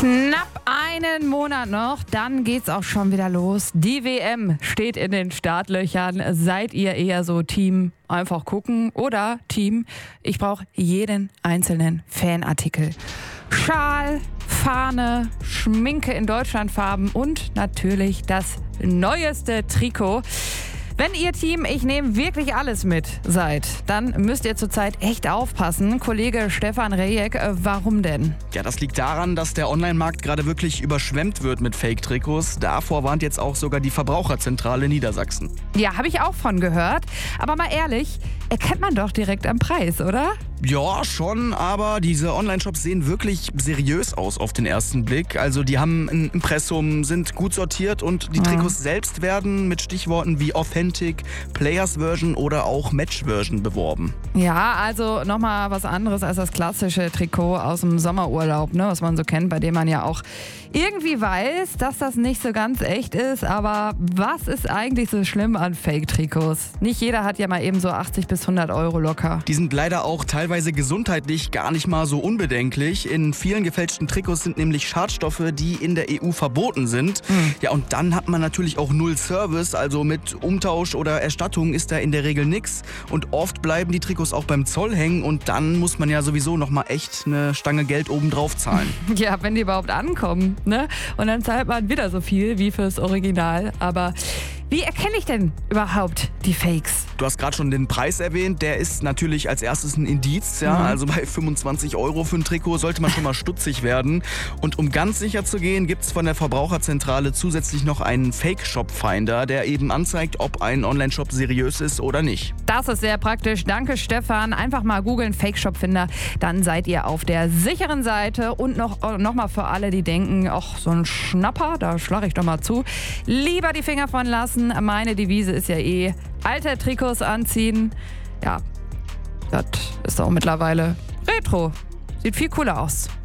Knapp einen Monat noch, dann geht's auch schon wieder los. Die WM steht in den Startlöchern. Seid ihr eher so Team einfach gucken oder Team, ich brauche jeden einzelnen Fanartikel? Schal, Fahne, Schminke in Deutschlandfarben und natürlich das neueste Trikot. Wenn ihr Team Ich nehme wirklich alles mit seid, dann müsst ihr zurzeit echt aufpassen. Kollege Stefan Rejek, warum denn? Ja, das liegt daran, dass der Online-Markt gerade wirklich überschwemmt wird mit Fake-Trikots. Davor warnt jetzt auch sogar die Verbraucherzentrale Niedersachsen. Ja, habe ich auch von gehört. Aber mal ehrlich, erkennt man doch direkt am Preis, oder? Ja, schon, aber diese Online-Shops sehen wirklich seriös aus auf den ersten Blick. Also die haben ein Impressum, sind gut sortiert und die Trikots selbst werden mit Stichworten wie Authentic, Players Version oder auch Match Version beworben. Ja, also nochmal was anderes als das klassische Trikot aus dem Sommerurlaub, ne, was man so kennt, bei dem man ja auch irgendwie weiß, dass das nicht so ganz echt ist. Aber was ist eigentlich so schlimm an Fake-Trikots? Nicht jeder hat ja mal eben so 80 bis 100 Euro locker. Die sind leider auch teilweise gesundheitlich gar nicht mal so unbedenklich. In vielen gefälschten Trikots sind nämlich Schadstoffe, die in der EU verboten sind. Ja, und dann hat man natürlich auch null Service, also mit Umtausch oder Erstattung ist da in der Regel nix. Und oft bleiben die Trikots auch beim Zoll hängen und dann muss man ja sowieso nochmal echt eine Stange Geld obendrauf zahlen. Ja, wenn die überhaupt ankommen, ne? Und dann zahlt man wieder so viel wie fürs Original. Aber wie erkenne ich denn überhaupt die Fakes? Du hast gerade schon den Preis erwähnt, der ist natürlich als erstes ein Indiz. Ja? Also bei 25 Euro für ein Trikot sollte man schon mal stutzig werden. Und um ganz sicher zu gehen, gibt es von der Verbraucherzentrale zusätzlich noch einen Fake-Shop-Finder, der eben anzeigt, ob ein Online-Shop seriös ist oder nicht. Das ist sehr praktisch. Danke, Stefan. Einfach mal googeln, Fake-Shop-Finder. Dann seid ihr auf der sicheren Seite. Und noch mal für alle, die denken, ach, so ein Schnapper, da schlage ich doch mal zu. Lieber die Finger von lassen. Meine Devise ist ja alte Trikots anziehen. Ja, das ist auch mittlerweile Retro. Sieht viel cooler aus.